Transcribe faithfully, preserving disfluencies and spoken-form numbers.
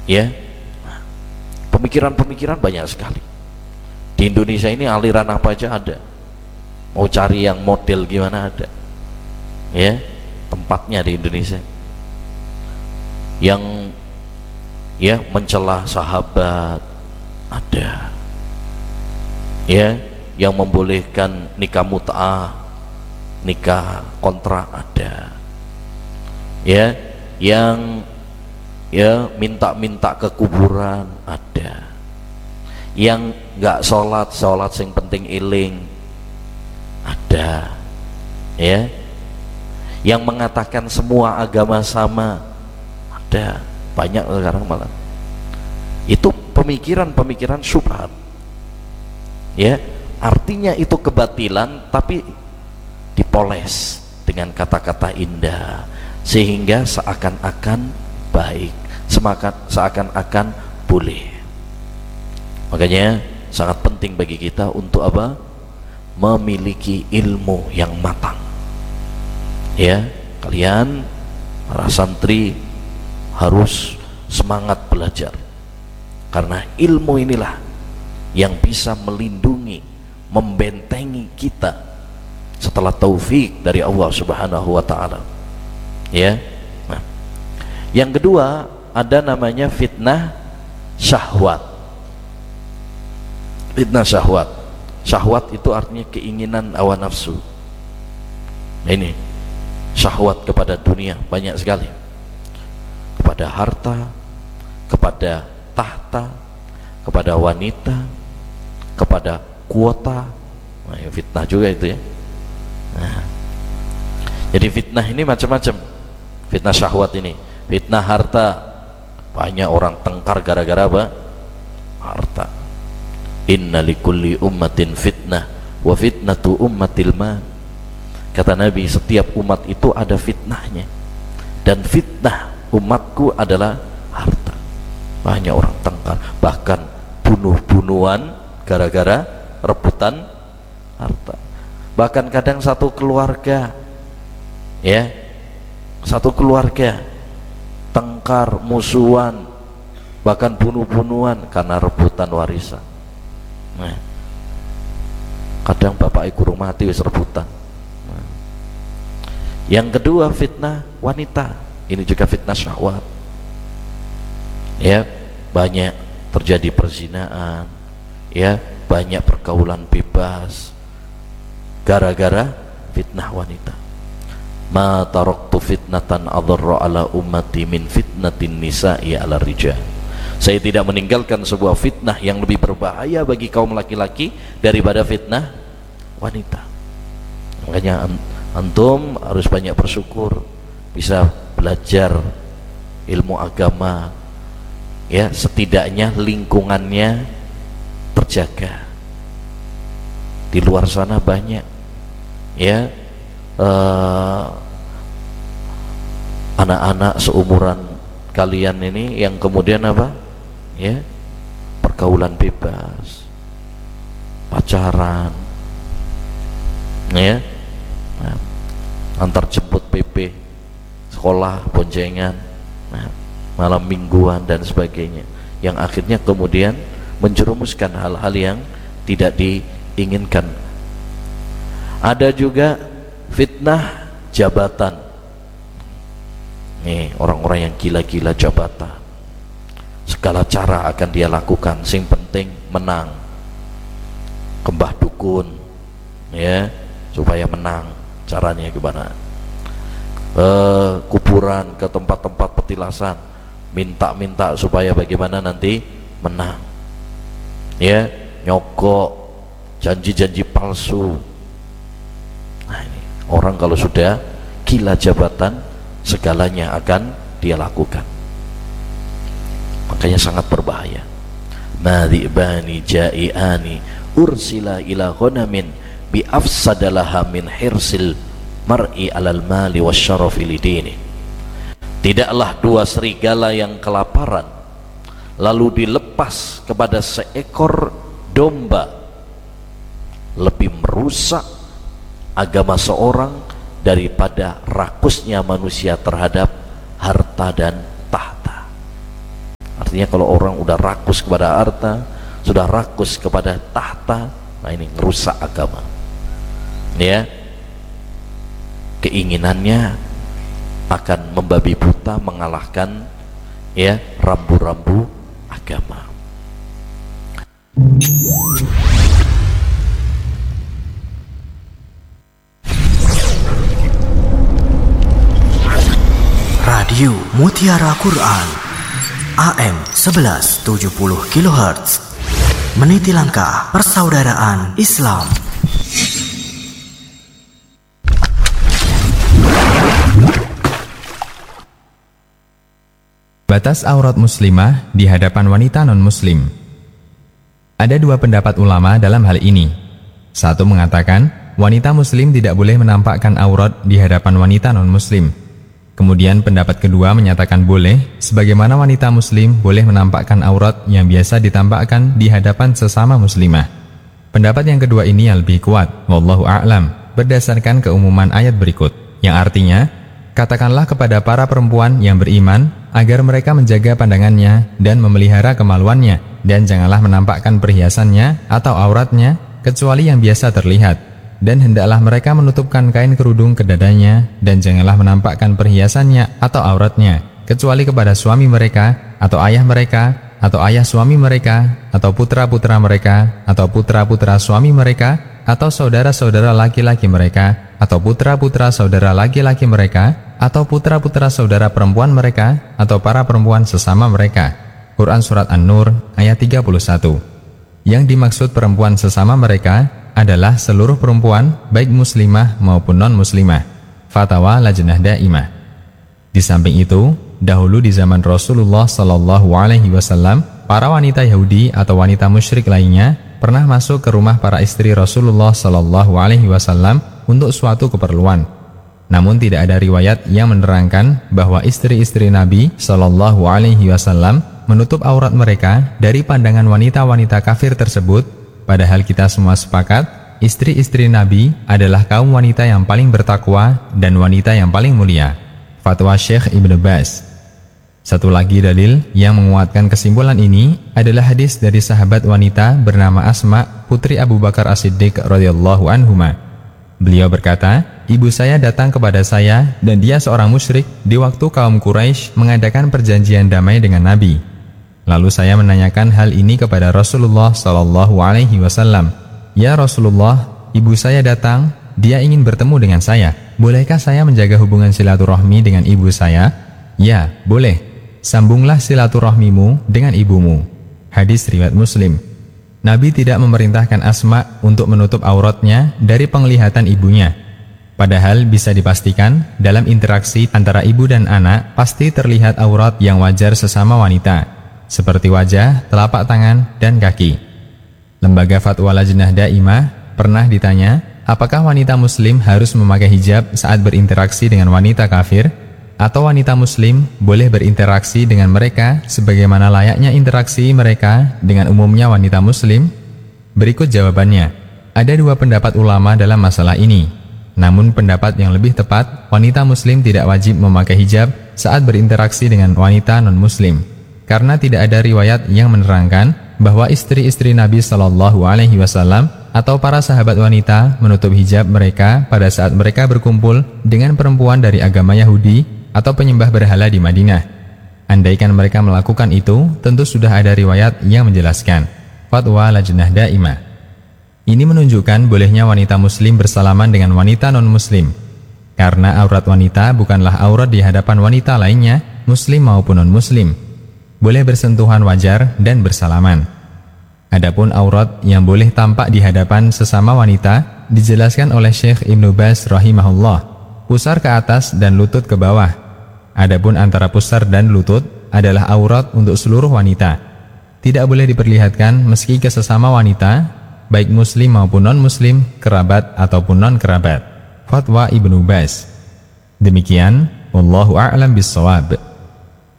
Ya, pemikiran-pemikiran banyak sekali. Di Indonesia ini aliran apa aja ada. Mau cari yang model gimana ada. Ya, tempatnya di Indonesia. Yang ya mencela sahabat ada. Ya, yang membolehkan nikah mut'ah, nikah kontrak ada. Ya, yang ya minta-minta ke kuburan ada, yang nggak sholat sholat yang penting iling ada, ya, yang mengatakan semua agama sama ada, banyak sekarang malah. Itu pemikiran-pemikiran syubhat, ya, artinya itu kebatilan tapi dipoles dengan kata-kata indah sehingga seakan-akan baik, seakan-akan boleh. Makanya sangat penting bagi kita untuk apa? Memiliki ilmu yang matang. Ya, kalian para santri harus semangat belajar, karena ilmu inilah yang bisa melindungi, membentengi kita setelah taufik dari Allah Subhanahu wa taala. Ya. Yang kedua, ada namanya fitnah syahwat. Fitnah syahwat. Syahwat itu artinya keinginan hawa nafsu. Nah, ini syahwat kepada dunia banyak sekali. Kepada harta, kepada tahta, kepada wanita, kepada kuota. Nah, fitnah juga itu ya. Nah, jadi fitnah ini macam-macam. Fitnah syahwat ini. Fitnah harta, banyak orang tengkar gara-gara apa? Harta. Inna likulli ummatin fitnah wa fitnatu ummatil mal. Kata Nabi, setiap umat itu ada fitnahnya, dan fitnah umatku adalah harta. Banyak orang tengkar, bahkan bunuh-bunuhan gara-gara rebutan harta. Bahkan kadang satu keluarga, ya, satu keluarga tengkar, musuhan, bahkan bunuh-bunuhan karena rebutan warisan. Nah, kadang bapak ibu mati wis rebutan. Nah. Yang kedua fitnah wanita, ini juga fitnah syahwat. Ya, banyak terjadi perzinaan, ya, banyak pergaulan bebas gara-gara fitnah wanita. Ma taraktu fitnatan adharra ala ummati min fitnatin nisa'i ala rijal. Saya tidak meninggalkan sebuah fitnah yang lebih berbahaya bagi kaum laki-laki daripada fitnah wanita. Makanya antum harus banyak bersyukur bisa belajar ilmu agama, ya, setidaknya lingkungannya terjaga. Di luar sana banyak, ya, Uh, anak-anak seumuran kalian ini yang kemudian apa, ya, pergaulan bebas, pacaran, ya, nah, antar jemput P P, sekolah boncengan, nah, malam mingguan dan sebagainya, yang akhirnya kemudian menjerumuskan hal-hal yang tidak diinginkan. Ada juga fitnah jabatan. Nih, orang-orang yang gila-gila jabatan, segala cara akan dia lakukan, sing penting menang. Kembah dukun, ya, supaya menang. Caranya gimana? E, kuburan, ke tempat-tempat petilasan, minta-minta supaya bagaimana nanti menang. Ya, nyogok, janji-janji palsu. Nah, ini orang kalau sudah gila jabatan, segalanya akan dia lakukan. Makanya sangat berbahaya. Madhibani ja'iani ursila ila ghanamin bi afsadalaha min hirsil mar'i alal mali wasyarafi lidini. Tidaklah dua serigala yang kelaparan lalu dilepas kepada seekor domba lebih merusak agama seorang daripada rakusnya manusia terhadap harta dan tahta. Artinya Artinya kalau orang udah rakus kepada harta, sudah rakus kepada tahta, nah ini merusak agama. Ya, keinginannya akan membabi buta, mengalahkan ya rambu-rambu agama. Radio Mutiara Quran A M sebelas tujuh puluh kilohertz, meniti langkah persaudaraan Islam. Batas aurat muslimah di hadapan wanita non-muslim. Ada dua pendapat ulama dalam hal ini. Satu mengatakan, wanita muslim tidak boleh menampakkan aurat di hadapan wanita non-muslim. Kemudian pendapat kedua menyatakan boleh, sebagaimana wanita muslim boleh menampakkan aurat yang biasa ditampakkan di hadapan sesama muslimah. Pendapat yang kedua ini yang lebih kuat, wallahu a'lam, berdasarkan keumuman ayat berikut, yang artinya, katakanlah kepada para perempuan yang beriman agar mereka menjaga pandangannya dan memelihara kemaluannya, dan janganlah menampakkan perhiasannya atau auratnya kecuali yang biasa terlihat, dan hendaklah mereka menutupkan kain kerudung ke dadanya, dan janganlah menampakkan perhiasannya atau auratnya kecuali kepada suami mereka atau ayah mereka atau ayah suami mereka atau putra-putra mereka atau putra-putra suami mereka atau saudara-saudara laki-laki mereka atau putra-putra saudara laki-laki mereka atau putra-putra saudara perempuan mereka atau para perempuan sesama mereka. Quran Surat An-Nur ayat tiga puluh satu. Yang dimaksud perempuan sesama mereka adalah seluruh perempuan, baik muslimah maupun non-muslimah. Fatwa Lajnah Daimah. Di samping itu, dahulu di zaman Rasulullah Shallallahu Alaihi Wasallam, para wanita Yahudi atau wanita musyrik lainnya pernah masuk ke rumah para istri Rasulullah Shallallahu Alaihi Wasallam untuk suatu keperluan. Namun tidak ada riwayat yang menerangkan bahwa istri-istri Nabi Shallallahu Alaihi Wasallam menutup aurat mereka dari pandangan wanita-wanita kafir tersebut. Padahal kita semua sepakat, istri-istri Nabi adalah kaum wanita yang paling bertakwa dan wanita yang paling mulia. Fatwa Syekh Ibnu Baz. Satu lagi dalil yang menguatkan kesimpulan ini adalah hadis dari sahabat wanita bernama Asma, putri Abu Bakar As-Siddiq radhiyallahu anhuma. Beliau berkata, ibu saya datang kepada saya dan dia seorang musyrik di waktu kaum Quraisy mengadakan perjanjian damai dengan Nabi. Lalu saya menanyakan hal ini kepada Rasulullah Shallallahu Alaihi Wasallam. Ya Rasulullah, ibu saya datang, dia ingin bertemu dengan saya. Bolehkah saya menjaga hubungan silaturahmi dengan ibu saya? Ya, boleh. Sambunglah silaturahmimu dengan ibumu. Hadis riwayat Muslim. Nabi tidak memerintahkan Asma untuk menutup auratnya dari penglihatan ibunya. Padahal bisa dipastikan dalam interaksi antara ibu dan anak pasti terlihat aurat yang wajar sesama wanita, seperti wajah, telapak tangan, dan kaki. Lembaga Fatwa Lajnah Daimah pernah ditanya, apakah wanita muslim harus memakai hijab saat berinteraksi dengan wanita kafir? Atau wanita muslim boleh berinteraksi dengan mereka sebagaimana layaknya interaksi mereka dengan umumnya wanita muslim? Berikut jawabannya. Ada dua pendapat ulama dalam masalah ini. Namun pendapat yang lebih tepat, wanita muslim tidak wajib memakai hijab saat berinteraksi dengan wanita non-muslim, karena tidak ada riwayat yang menerangkan bahwa istri-istri Nabi Shallallahu Alaihi Wasallam atau para sahabat wanita menutup hijab mereka pada saat mereka berkumpul dengan perempuan dari agama Yahudi atau penyembah berhala di Madinah. Andaikan mereka melakukan itu, tentu sudah ada riwayat yang menjelaskan. Fatwa Lajnah Daimah. Ini menunjukkan bolehnya wanita muslim bersalaman dengan wanita non-muslim, karena aurat wanita bukanlah aurat di hadapan wanita lainnya, muslim maupun non-muslim. Boleh bersentuhan wajar dan bersalaman. Adapun aurat yang boleh tampak di hadapan sesama wanita dijelaskan oleh Syekh Ibnu Baz rahimahullah, pusar ke atas dan lutut ke bawah. Adapun antara pusar dan lutut adalah aurat untuk seluruh wanita. Tidak boleh diperlihatkan meski ke sesama wanita, baik muslim maupun non-muslim, kerabat ataupun non-kerabat. Fatwa Ibnu Baz. Demikian, wallahu a'lam bissawab.